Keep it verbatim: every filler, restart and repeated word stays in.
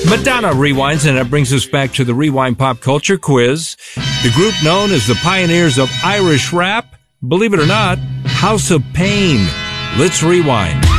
Madonna rewinds, and that brings us back to the Rewind Pop Culture Quiz. The group known as the pioneers of Irish rap, believe it or not, House of Pain. Let's rewind.